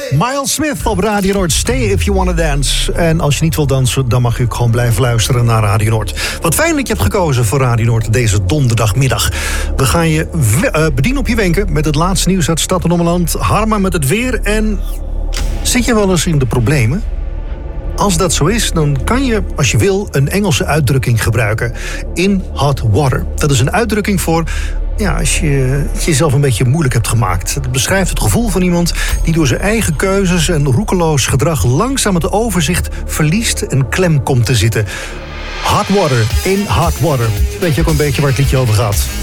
Miles Smith op Radio Noord. Stay if you wanna dance. En als je niet wil dansen, dan mag je ook gewoon blijven luisteren naar Radio Noord. Wat fijn dat je hebt gekozen voor Radio Noord deze donderdagmiddag. We gaan je bedienen op je wenken met het laatste nieuws uit Stad en Ommeland. Harma met het weer. En zit je wel eens in de problemen? Als dat zo is, dan kan je, als je wil, een Engelse uitdrukking gebruiken. In hot water. Dat is een uitdrukking voor... ja, als je het jezelf een beetje moeilijk hebt gemaakt. Het beschrijft het gevoel van iemand die door zijn eigen keuzes en roekeloos gedrag langzaam het overzicht verliest en klem komt te zitten. Hot water, in hot water. Weet je ook een beetje waar het liedje over gaat?